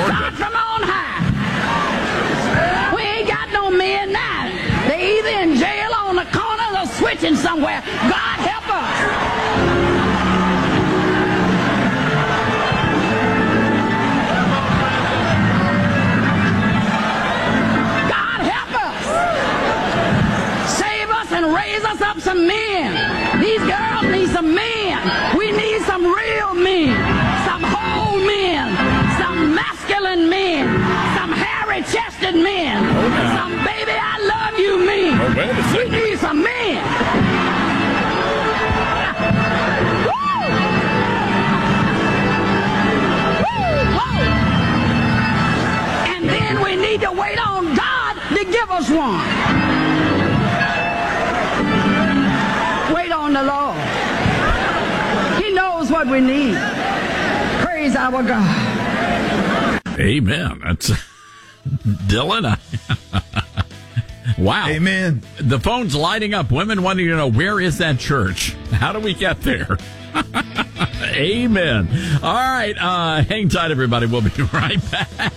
God from on high. We ain't got no men now. They either in jail on the corner or switching somewhere. God help us. God help us. Save us and raise us up some men. These girls need some men. We need some real men. Some whole men. Some masculine men. Some hairy-chested men. Some baby I love you men. We need some men. Woo! Woo! And then we need to wait on God to give us one. Wait on the Lord. He knows what we need. Praise our God. Amen. That's Dylan. Wow. Amen. The phone's lighting up. Women wanting to know, where is that church? How do we get there? Amen. All right. Hang tight, everybody. We'll be right back.